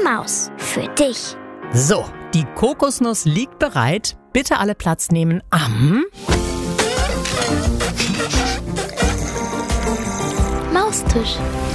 Maus, für dich. So, die Kokosnuss liegt bereit. Bitte alle Platz nehmen am Maustisch.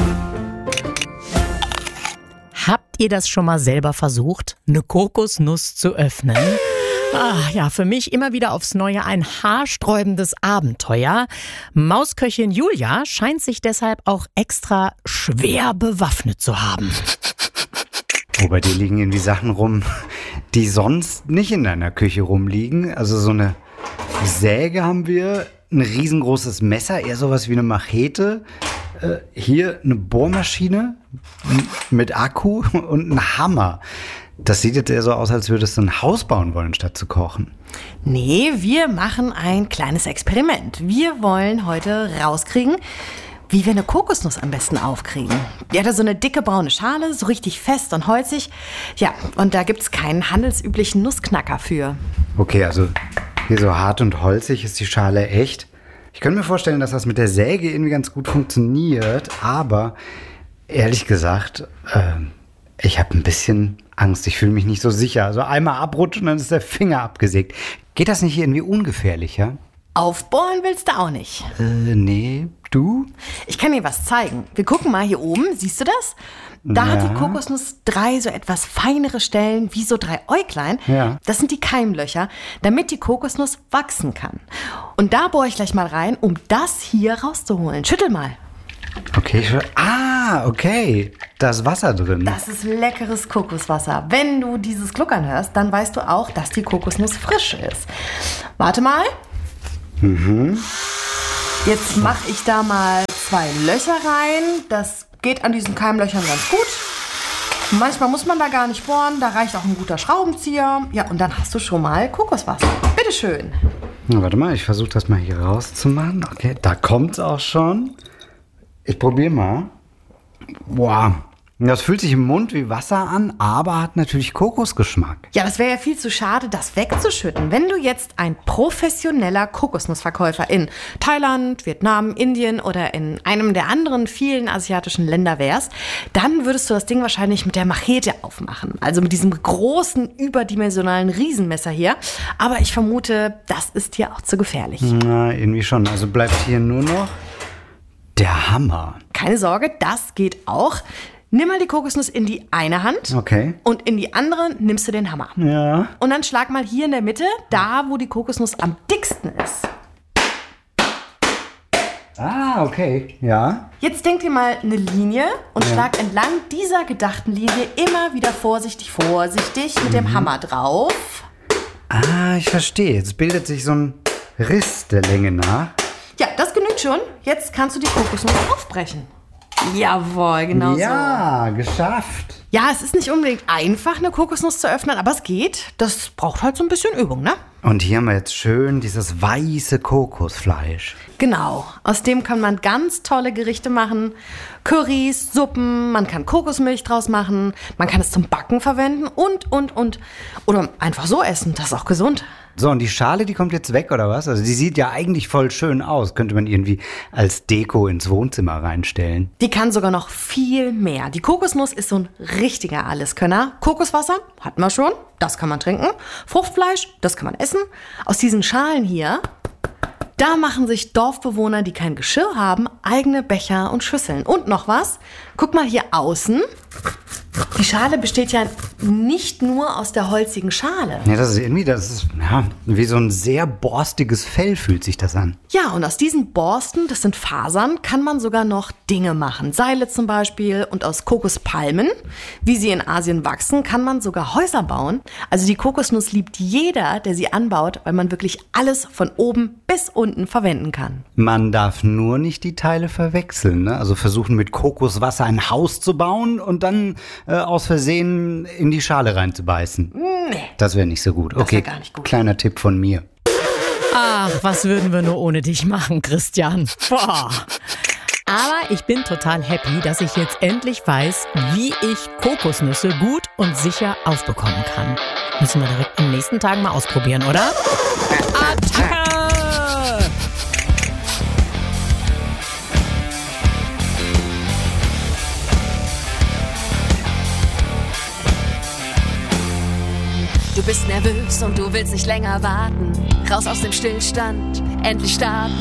Habt ihr das schon mal selber versucht, eine Kokosnuss zu öffnen? Ja, für mich immer wieder aufs Neue ein haarsträubendes Abenteuer. Mausköchin Julia scheint sich deshalb auch extra schwer bewaffnet zu haben. Oh, bei dir liegen irgendwie Sachen rum, die sonst nicht in deiner Küche rumliegen. Also so eine Säge haben wir, ein riesengroßes Messer, eher sowas wie eine Machete. Hier eine Bohrmaschine mit Akku und ein Hammer. Das sieht jetzt eher so aus, als würdest du ein Haus bauen wollen, statt zu kochen. Nee, wir machen ein kleines Experiment. Wir wollen heute rauskriegen, wie wir eine Kokosnuss am besten aufkriegen. Die hat so eine dicke braune Schale, so richtig fest und holzig. Ja, und da gibt's keinen handelsüblichen Nussknacker für. Okay, also hier so hart und holzig ist die Schale echt. Ich könnte mir vorstellen, dass das mit der Säge irgendwie ganz gut funktioniert, aber ehrlich gesagt, ich habe ein bisschen Angst. Ich fühle mich nicht so sicher. Also einmal abrutschen, dann ist der Finger abgesägt. Geht das nicht irgendwie ungefährlicher? Aufbohren willst du auch nicht. Nee, du? Ich kann dir was zeigen. Wir gucken mal hier oben, siehst du das? Da hat die Kokosnuss 3 so etwas feinere Stellen, wie so 3 Äuglein. Ja. Das sind die Keimlöcher, damit die Kokosnuss wachsen kann. Und da bohre ich gleich mal rein, um das hier rauszuholen. Schüttel mal. Okay, okay. Da ist Wasser drin. Das ist leckeres Kokoswasser. Wenn du dieses Gluckern hörst, dann weißt du auch, dass die Kokosnuss frisch ist. Warte mal. Jetzt mache ich da mal 2 Löcher rein. Das geht an diesen Keimlöchern ganz gut. Manchmal muss man da gar nicht bohren. Da reicht auch ein guter Schraubenzieher. Ja, und dann hast du schon mal Kokoswasser. Bitteschön. Na, warte mal, ich versuche das mal hier rauszumachen. Okay, da kommt's auch schon. Ich probiere mal. Boah, das fühlt sich im Mund wie Wasser an, aber hat natürlich Kokosgeschmack. Ja, das wäre ja viel zu schade, das wegzuschütten. Wenn du jetzt ein professioneller Kokosnussverkäufer in Thailand, Vietnam, Indien oder in einem der anderen vielen asiatischen Länder wärst, dann würdest du das Ding wahrscheinlich mit der Machete aufmachen. Also mit diesem großen, überdimensionalen Riesenmesser hier. Aber ich vermute, das ist dir auch zu gefährlich. Na, irgendwie schon. Also bleibt hier nur noch der Hammer. Keine Sorge, das geht auch. Nimm mal die Kokosnuss in die eine Hand. Okay. Und in die andere nimmst du den Hammer. Ja. Und dann schlag mal hier in der Mitte, da wo die Kokosnuss am dicksten ist. Ah, okay. Ja. Jetzt denk dir mal eine Linie und schlag entlang dieser gedachten Linie immer wieder vorsichtig mit dem Hammer drauf. Ah, ich verstehe. Jetzt bildet sich so ein Riss der Länge nach. Ja, das genügt schon. Jetzt kannst du die Kokosnuss aufbrechen. Jawohl, genau so. Ja, geschafft. Ja, es ist nicht unbedingt einfach, eine Kokosnuss zu öffnen, aber es geht. Das braucht halt so ein bisschen Übung, ne? Und hier haben wir jetzt schön dieses weiße Kokosfleisch. Genau. Aus dem kann man ganz tolle Gerichte machen. Currys, Suppen, man kann Kokosmilch draus machen. Man kann es zum Backen verwenden und. Oder einfach so essen, das ist auch gesund. So, und die Schale, die kommt jetzt weg, oder was? Also die sieht ja eigentlich voll schön aus. Könnte man irgendwie als Deko ins Wohnzimmer reinstellen. Die kann sogar noch viel mehr. Die Kokosnuss ist so ein richtiger Alleskönner. Kokoswasser hatten wir schon, das kann man trinken. Fruchtfleisch, das kann man essen. Aus diesen Schalen hier, da machen sich Dorfbewohner, die kein Geschirr haben, eigene Becher und Schüsseln. Und noch was, guck mal hier außen. Die Schale besteht ja nicht nur aus der holzigen Schale. Ja, das ist wie so ein sehr borstiges Fell fühlt sich das an. Ja, und aus diesen Borsten, das sind Fasern, kann man sogar noch Dinge machen. Seile zum Beispiel. Und aus Kokospalmen, wie sie in Asien wachsen, kann man sogar Häuser bauen. Also die Kokosnuss liebt jeder, der sie anbaut, weil man wirklich alles von oben bis unten verwenden kann. Man darf nur nicht die Teile verwechseln, ne? Also versuchen mit Kokoswasser ein Haus zu bauen und dann aus Versehen in die Schale reinzubeißen. Nee. Das wäre nicht so gut. Okay, gar nicht gut. Kleiner Tipp von mir. Ach, was würden wir nur ohne dich machen, Christian? Boah. Aber ich bin total happy, dass ich jetzt endlich weiß, wie ich Kokosnüsse gut und sicher aufbekommen kann. Müssen wir direkt in den nächsten Tagen mal ausprobieren, oder? Attacke! Du bist nervös und du willst nicht länger warten. Raus aus dem Stillstand, endlich starten.